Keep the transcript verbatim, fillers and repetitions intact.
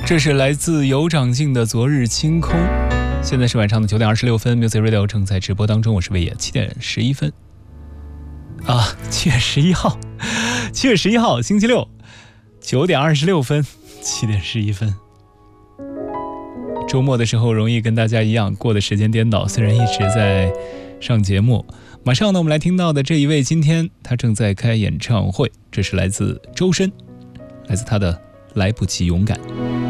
这是来自有长进的昨日清空。现在是晚上的九点二十六分 ，Music Radio 正在直播当中，我是魏野，七点十一分。啊，七月十一号，七月十一号，星期六，九点二十六分，七点十一分。周末的时候容易跟大家一样过的时间颠倒，虽然一直在上节目。马上呢，我们来听到的这一位，今天他正在开演唱会，这是来自周深，来自他的《来不及勇敢》。